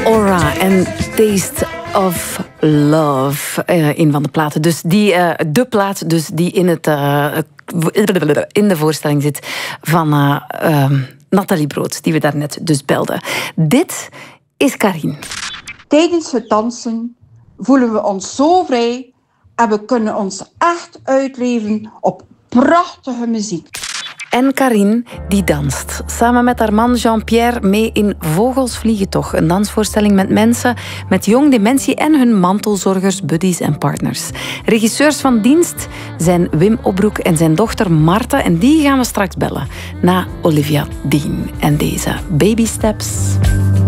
Aura en Taste of Love. Een van de platen. Dus de plaat dus die in de voorstelling zit van Nathalie Brood, die we daarnet dus belden. Dit is Karin. Tijdens het dansen voelen we ons zo vrij en we kunnen ons echt uitleven op prachtige muziek. En Karin, die danst samen met haar man Jean-Pierre mee in Vogels vliegen toch. Een dansvoorstelling met mensen met jong dementie en hun mantelzorgers, buddies en partners. Regisseurs van dienst zijn Wim Opbroek en zijn dochter Marta. En die gaan we straks bellen na Olivia Dean en deze Baby Steps.